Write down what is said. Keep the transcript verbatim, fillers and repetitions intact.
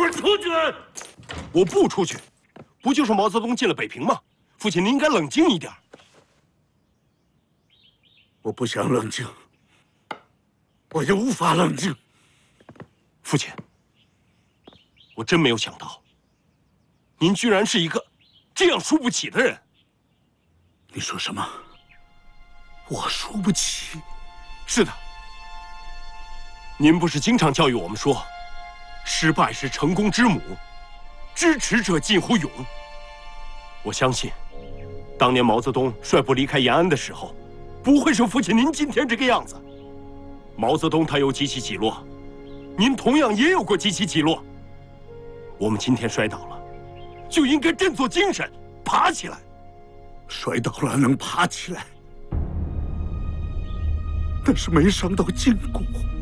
滚出去！ 我不出去，不就是毛泽东进了北平吗？父亲，您应该冷静一点。 我不想冷静，我也无法冷静。 父亲，我真没有想到，您居然是一个这样输不起的人。 你说什么？我输不起？ 是的。您不是经常教育我们说，失败是成功之母，支持者近乎勇。我相信，当年毛泽东率部离开延安的时候，不会是父亲您今天这个样子。毛泽东他有几起起落，您同样也有过几起起落。我们今天摔倒了，就应该振作精神，爬起来。 摔倒了能爬起来，但是没伤到筋骨。